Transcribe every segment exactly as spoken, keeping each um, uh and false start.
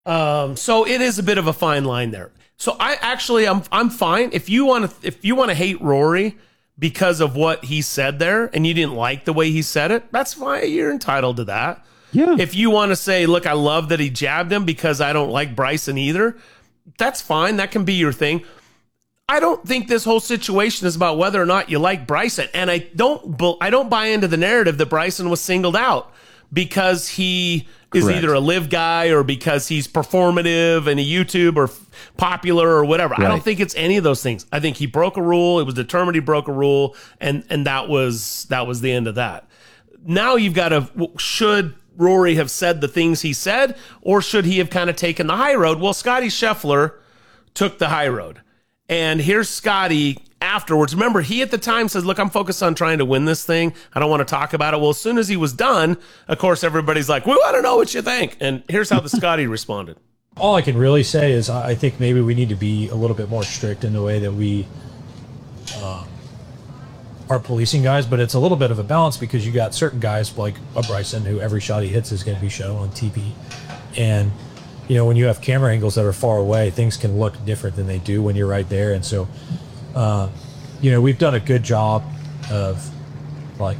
Um, so it is a bit of a fine line there. So I actually, I'm I'm fine if you want to if you want to hate Rory because of what he said there, and you didn't like the way he said it. That's fine. You're entitled to that. Yeah. If you want to say, look, I love that he jabbed him because I don't like Bryson either, that's fine. That can be your thing. I don't think this whole situation is about whether or not you like Bryson. And I don't, I don't buy into the narrative that Bryson was singled out because he is Correct. either a live guy or because he's performative and a YouTube or popular or whatever. Right. I don't think it's any of those things. I think he broke a rule. It was determined he broke a rule. And, and that was, that was the end of that. Now you've got to, should Rory have said the things he said, or should he have kind of taken the high road? Well, Scotty Scheffler took the high road. And here's Scotty afterwards. Remember, he at the time says, look, I'm focused on trying to win this thing. I don't want to talk about it. Well, as soon as he was done, of course, everybody's like, we want to know what you think. And here's how the Scotty responded. All I can really say is I think maybe we need to be a little bit more strict in the way that we uh, are policing guys, but it's a little bit of a balance because you got certain guys like a Bryson who every shot he hits is going to be shown on T V. And you know, when you have camera angles that are far away, things can look different than they do when you're right there. And so, uh, you know, we've done a good job of, like,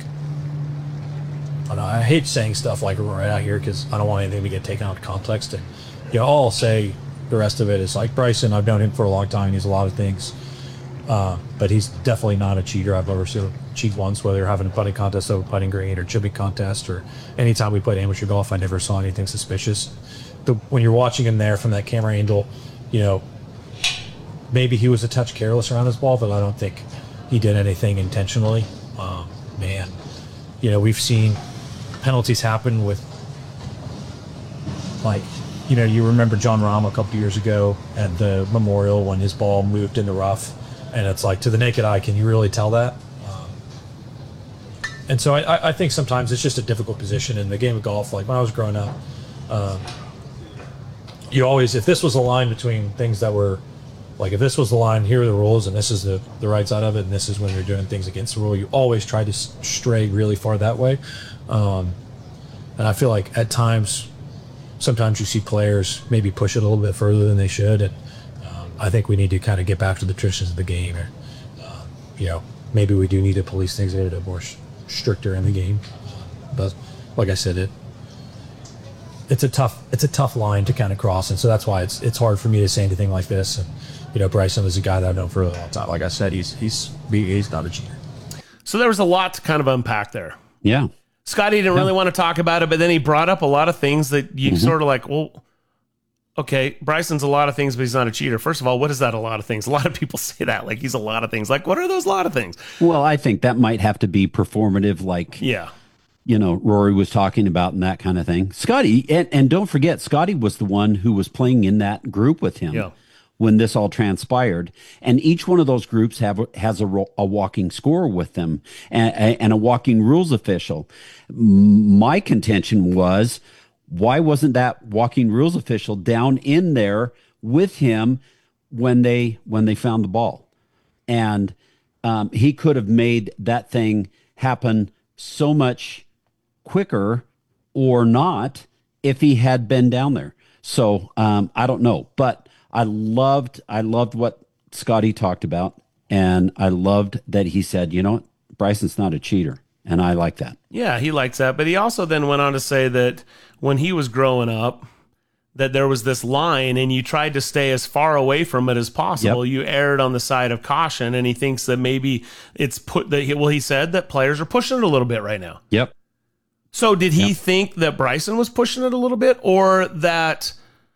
I don't know, I hate saying stuff like right out here because I don't want anything to get taken out of context. And, you know, all I'll say the rest of it is, like, Bryson, I've known him for a long time. He's a lot of things. Uh, but he's definitely not a cheater. I've never seen him cheat once, whether you're having a putting contest over putting green or chipping contest or anytime we played amateur golf, I never saw anything suspicious. The, when you're watching him there from that camera angle, you know, maybe he was a touch careless around his ball, but I don't think he did anything intentionally. Um, man, you know, we've seen penalties happen with, like, you know, you remember John Rahm a couple years ago at the Memorial when his ball moved in the rough, and it's like, to the naked eye, can you really tell that? Um, and so I, I think sometimes it's just a difficult position in the game of golf. Like when I was growing up, um, you always, if this was a line between things that were, like if this was the line, here are the rules, and this is the, the right side of it, and this is when you're doing things against the rule, you always try to stray really far that way. Um, and I feel like at times, sometimes you see players maybe push it a little bit further than they should, and um, I think we need to kind of get back to the traditions of the game. Or, uh, you know, maybe we do need to police things a little bit more sh- stricter in the game. But like I said, it it's a tough it's a tough line to kind of cross, and so that's why it's it's hard for me to say anything like this. And you know, Bryson was a guy that I've known for a long time. Like I said, he's he's he's not a cheater. So there was a lot to kind of unpack there. Yeah. Scotty didn't really want to talk about it, but then he brought up a lot of things that you mm-hmm. sort of like, well, okay, Bryson's a lot of things, but he's not a cheater. First of all, what is that a lot of things? A lot of people say that, like he's a lot of things. Like, what are those lot of things? Well, I think that might have to be performative, like, yeah, you know, Rory was talking about and that kind of thing. Scotty, and, and don't forget, Scotty was the one who was playing in that group with him. Yeah. When this all transpired, and each one of those groups have has a, a walking score with them and, and a walking rules official. My contention was, why wasn't that walking rules official down in there with him when they when they found the ball? And um, he could have made that thing happen so much quicker or not if he had been down there. So um, I don't know, but I loved, I loved what Scotty talked about, and I loved that he said, you know what, Bryson's not a cheater, and I like that. Yeah, he likes that, but he also then went on to say that when he was growing up, that there was this line, and you tried to stay as far away from it as possible. Yep. You erred on the side of caution, and he thinks that maybe it's put that. Well, he said that players are pushing it a little bit right now. Yep. So did he yep. think that Bryson was pushing it a little bit, or that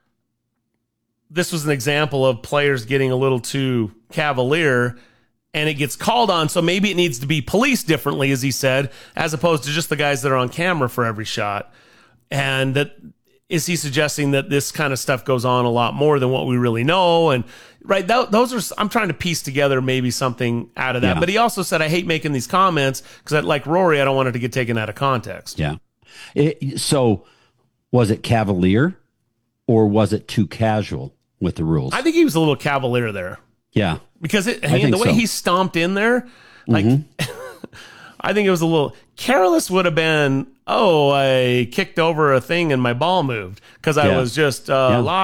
this was an example of players getting a little too cavalier and it gets called on, so maybe it needs to be policed differently, as he said, as opposed to just the guys that are on camera for every shot? And that, is he suggesting that this kind of stuff goes on a lot more than what we really know? And right, that, those are, I'm trying to piece together maybe something out of that. Yeah. But he also said, I hate making these comments because, like Rory, I don't want it to get taken out of context. Yeah. It, so was it cavalier or was it too casual with the rules? I think he was a little cavalier there. Yeah. Because it, I mean, the way so. he stomped in there, like, mm-hmm. I think it was a little, Careless would have been, oh, I kicked over a thing and my ball moved because I Yeah. was just uh, Yeah.